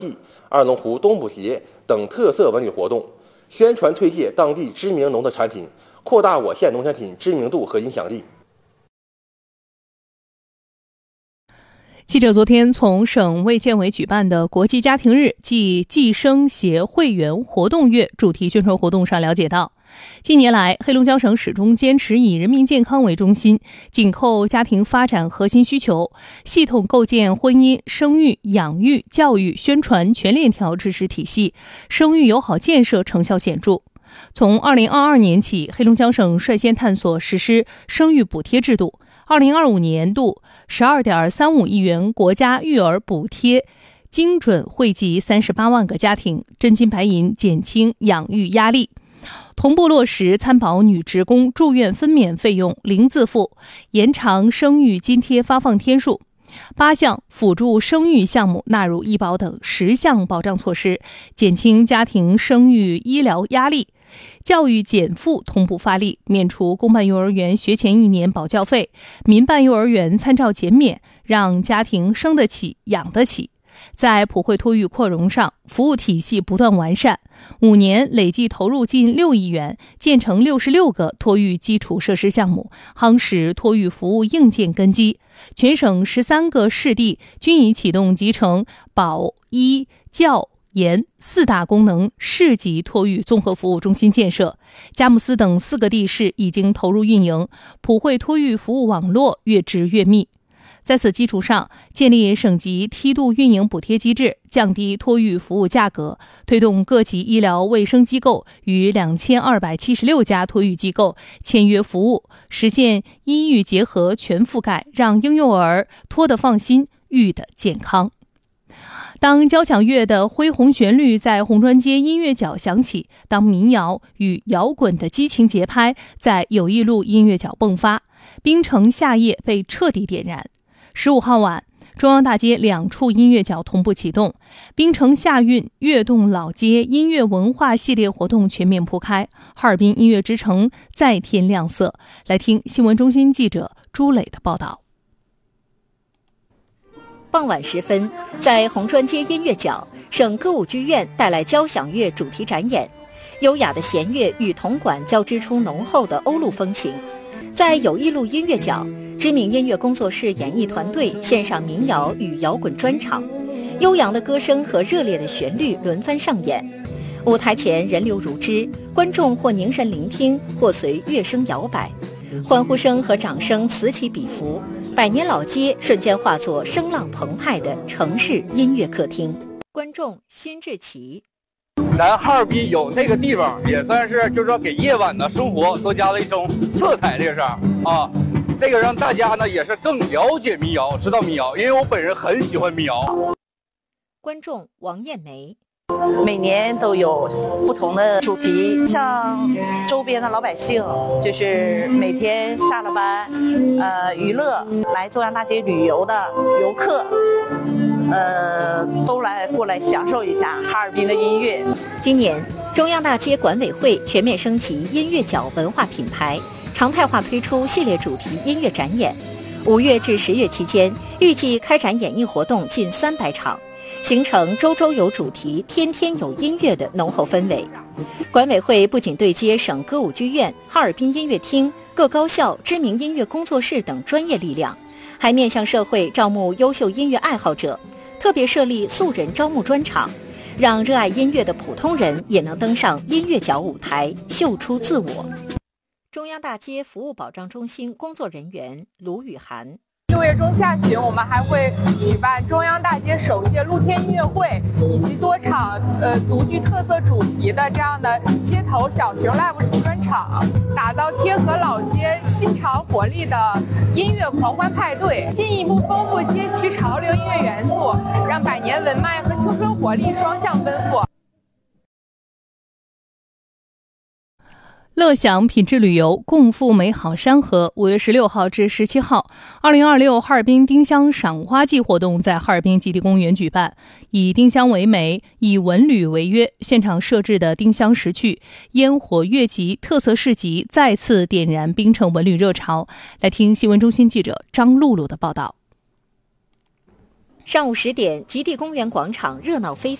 二龙湖冬捕节等特色文旅活动，宣传推介当地知名农特产品，扩大我县农产品知名度和影响力。 记者昨天从省卫健委举办的国际家庭日暨计生协会员活动月主题宣传活动上了解到，近年来黑龙江省始终坚持以人民健康为中心，紧扣家庭发展核心需求，系统构建婚姻、生育、养育、教育、宣传全链条支持体系，生育友好建设成效显著。从2022年起，黑龙江省率先探索实施生育补贴制度，2025年度12.35亿元国家育儿补贴精准惠及38万个家庭，真金白银减轻养育压力。同步落实参保女职工住院分娩费用零自付，延长生育津贴发放天数，8项辅助生育项目纳入医保等10项保障措施，减轻家庭生育医疗压力。教育减负同步发力，免除公办幼儿园学前1年保教费，民办幼儿园参照减免，让家庭生得起养得起。在普惠托育扩容上，服务体系不断完善，5年累计投入近6亿元，建成66个托育基础设施项目，夯实托育服务硬件根基。全省13个市地均已启动集成保、医、教、研4大功能市级托育综合服务中心建设，佳木斯等4个地市已经投入运营，普惠托育服务网络越织越密。在此基础上，建立省级梯度运营补贴机制，降低托育服务价格，推动各级医疗卫生机构与2276家托育机构签约服务，实现医育结合全覆盖，让婴幼儿托得放心，育得健康。当交响乐的恢宏旋律在红砖街音乐角响起，当民谣与摇滚的激情节拍在友谊路音乐角迸发，冰城夏夜被彻底点燃。15号晚，中央大街2处音乐角同步启动，冰城夏韵跃动老街音乐文化系列活动全面铺开，哈尔滨音乐之城再添亮色。来听新闻中心记者朱磊的报道。 傍晚时分，在红砖街音乐角，省歌舞剧院带来交响乐主题展演，优雅的弦乐与铜管交织出浓厚的欧陆风情。在友谊路音乐角，知名音乐工作室演艺团队献上民谣与摇滚专场，悠扬的歌声和热烈的旋律轮番上演。舞台前人流如织，观众或凝神聆听，或随乐声摇摆，欢呼声和掌声此起彼伏，百年老街瞬间化作声浪澎湃的城市音乐客厅。观众辛志奇： 咱哈尔滨有这个地方，也算是就是说给夜晚的生活多加了一种色彩，这个是啊，这个让大家呢也是更了解民谣，知道民谣，因为我本人很喜欢民谣。 观众王艳梅： 每年都有不同的主题，像周边的老百姓，就是每天下了班，娱乐来中央大街旅游的游客，都过来享受一下哈尔滨的音乐。 今年中央大街管委会全面升级音乐角文化品牌，常态化推出系列主题音乐展演。5月至10月期间，预计开展演艺活动近300场，形成周周有主题、天天有音乐的浓厚氛围。管委会不仅对接省歌舞剧院、哈尔滨音乐厅、各高校、知名音乐工作室等专业力量，还面向社会招募优秀音乐爱好者，特别设立素人招募专场，让热爱音乐的普通人也能登上音乐角舞台，秀出自我。中央大街服务保障中心工作人员卢雨涵 ：6月中下旬，我们还会举办中央大街首届露天音乐会，以及多场独具特色主题的这样的街头小型 live 专场，打造贴合老街新潮活力的音乐狂欢派对，进一步丰富街区潮流音乐元素，让百年文脉和青春活力双向奔赴。 乐享品质旅游，共赴美好山河。5月16号至17号，2026哈尔滨丁香赏花季活动在哈尔滨基地公园举办，以丁香为媒，以文旅为约，现场设置的丁香石趣、烟火乐集、特色市集再次点燃冰城文旅热潮。来听新闻中心记者张露露的报道。 上午10点，极地公园广场热闹非凡。